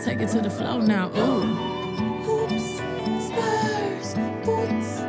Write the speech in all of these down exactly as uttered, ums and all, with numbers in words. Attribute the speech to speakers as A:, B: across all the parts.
A: take it to the floor now. Ooh. Hoops, Spurs, boots.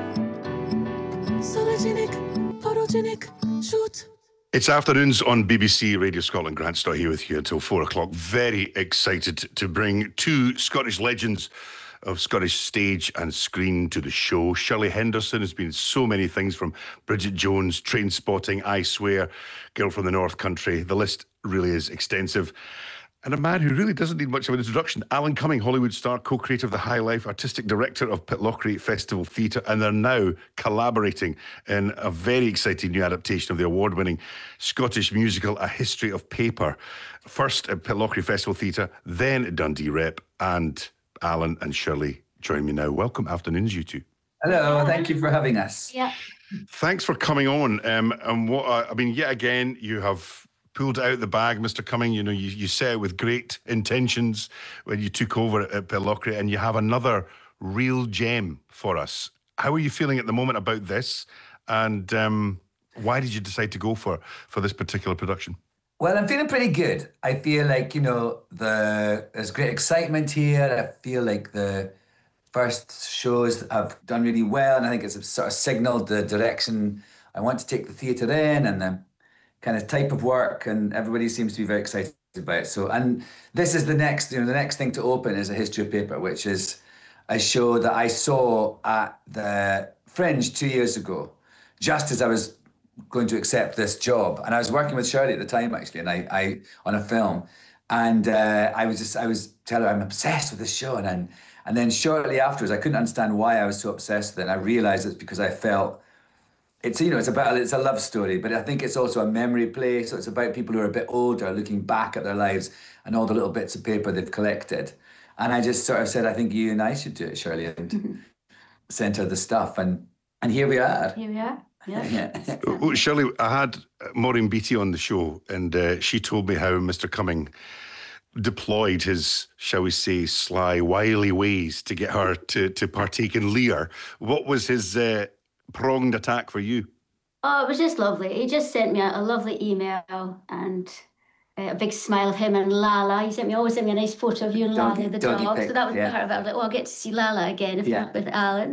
A: Sologenic, photogenic, shoot.
B: It's afternoons on B B C Radio Scotland. Grant Stott here with you until four o'clock. Very excited to bring two Scottish legends of Scottish stage and screen to the show. Shirley Henderson has been so many things, from Bridget Jones, Trainspotting, I Swear, Girl from the North Country. The list really is extensive. And a man who really doesn't need much of an introduction, Alan Cumming, Hollywood star, co-creator of The High Life, artistic director of Pitlochry Festival Theatre, and they're now collaborating in a very exciting new adaptation of the award-winning Scottish musical A History of Paper. First at Pitlochry Festival Theatre, then at Dundee Rep, and Alan and Shirley join me now. Welcome, afternoons, you two.
C: Hello, thank you for having us.
D: Yeah.
B: Thanks for coming on. Um, and what uh, I mean, yet again, you have pulled out the bag, Mister Cumming. You know, you, you set out with great intentions when you took over at, at Pitlochry, and you have another real gem for us. How are you feeling at the moment about this? And um, why did you decide to go for, for this particular production?
C: Well, I'm feeling pretty good. I feel like, you know, the there's great excitement here. I feel like the first shows have done really well, and I think it's sort of signalled the direction I want to take the theatre in, and the kind of type of work, and everybody seems to be very excited about it. So, and this is the next, you know, the next thing to open is A History of Paper, which is a show that I saw at the Fringe two years ago, just as I was going to accept this job. And I was working with Shirley at the time, actually, and I, I on a film. And uh, I was just, I was telling her I'm obsessed with this show. And then, and then shortly afterwards, I couldn't understand why I was so obsessed with it. And I realized it's because I felt it's, you know, it's about, it's a love story, but I think it's also a memory play. So it's about people who are a bit older looking back at their lives and all the little bits of paper they've collected. And I just sort of said, I think you and I should do it, Shirley, and mm-hmm. sent her the stuff. And, and here we are.
D: Here we are. Yeah.
C: yeah.
B: Well, Shirley, I had Maureen Beattie on the show, and uh, she told me how Mister Cumming deployed his, shall we say, sly, wily ways to get her to, to partake in Lear. What was his uh, pronged attack for you?
D: Oh, it was just lovely. He just sent me a, a lovely email and a big smile of him and Lala. He sent me, always sent me a nice photo of you and Lala, the dog.
C: Pick,
D: so that was
C: yeah.
D: part of it. I was like, oh, I'll get to see Lala again if yeah. not with Alan.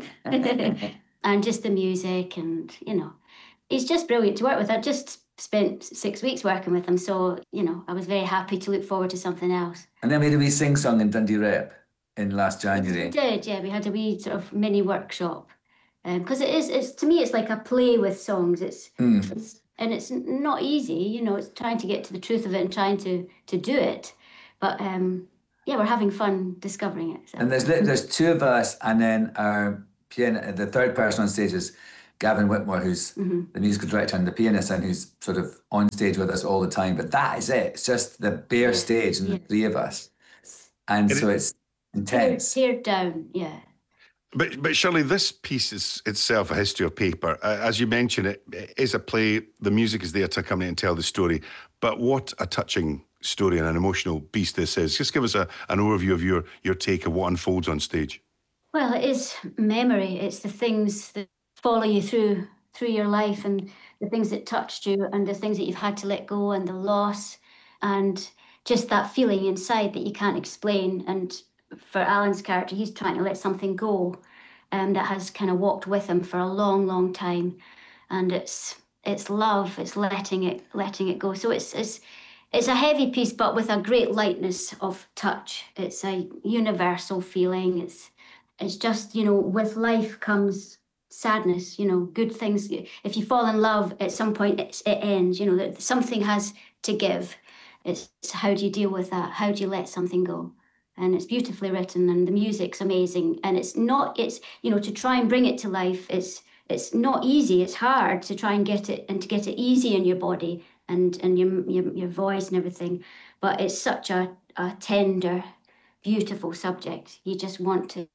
D: And just the music, and, you know, he's just brilliant to work with. I just spent six weeks working with him, so, you know, I was very happy to look forward to something else.
C: And then we had a wee sing-song in Dundee Rep in last January.
D: We did, yeah. We had a wee sort of mini workshop. Because um, it is, it's to me, it's like a play with songs. It's, mm. it's and it's not easy, you know. It's trying to get to the truth of it and trying to to do it. But um, yeah, we're having fun discovering it. So.
C: And there's there's two of us, and then our piano. The third person on stage is Gavin Whitmore, who's mm-hmm. the musical director and the pianist, and who's sort of on stage with us all the time. But that is it. It's just the bare yeah. stage and yeah. the three of us, and it so is, it's intense.
D: Teared down, yeah.
B: But but surely this piece is itself A History of Paper. Uh, as you mentioned, it, it is a play. The music is there to accompany and tell the story. But what a touching story and an emotional piece this is. Just give us a, an overview of your, your take of what unfolds on stage.
D: Well, it is memory. It's the things that follow you through through your life, and the things that touched you, and the things that you've had to let go, and the loss, and just that feeling inside that you can't explain. And for Alan's character, he's trying to let something go um, that has kind of walked with him for a long, long time, and it's it's love. It's letting it letting it go. So it's it's it's a heavy piece, but with a great lightness of touch. It's a universal feeling. It's it's just, you know, with life comes sadness. You know, good things. If you fall in love, at some point it's, it ends. You know, that something has to give. It's how do you deal with that? How do you let something go? And it's beautifully written, and the music's amazing. And it's not, it's, you know, to try and bring it to life, it's it's not easy. It's hard to try and get it, and to get it easy in your body and, and your, your your voice and everything. But it's such a, a tender, beautiful subject. You just want to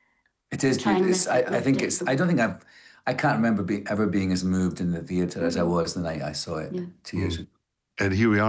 C: It is beautiful. I, I think it's, I don't think I've, I can't remember being, ever being as moved in the theatre as I was the night I saw it yeah. two years ago.
B: And here we are.